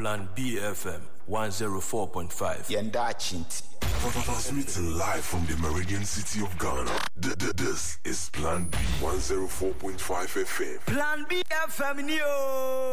Plan B FM 104.5. Yanda Chinti. Transmitting live from the Meridian City of Ghana. This is Plan B 104.5 FM. Plan B FM, yo!